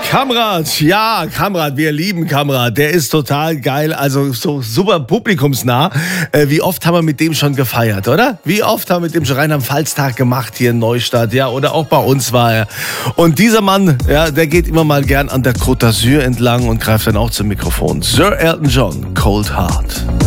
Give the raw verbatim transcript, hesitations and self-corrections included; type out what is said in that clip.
Kamrat, ja, Kamrat, wir lieben Kamrat, der ist total geil, also so super publikumsnah. Äh, wie oft haben wir mit dem schon gefeiert, oder? Wie oft haben wir mit dem schon Rheinland-Pfalz-Tag gemacht hier in Neustadt, ja, oder auch bei uns war er. Und dieser Mann, ja, der geht immer mal gern an der Côte d'Azur entlang und greift dann auch zum Mikrofon. Sir Elton John, Cold Heart.